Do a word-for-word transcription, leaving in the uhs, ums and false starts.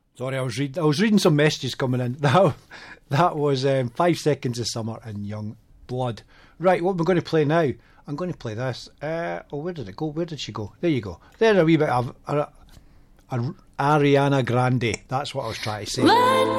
Sorry, I was reading. I was reading some messages coming in. That that was um, Five Seconds of Summer and Young Blood. Right, what am I going to play now? I'm going to play this. Uh, oh, where did it go? Where did she go? There you go. There's a wee bit of a, a, a Ariana Grande. That's what I was trying to say. Let